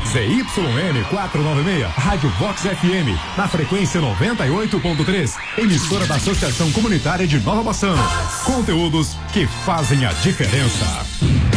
ZYN 496, Rádio Vox FM, na frequência 98.3, emissora da Associação Comunitária de Nova Bassano. Conteúdos que fazem a diferença.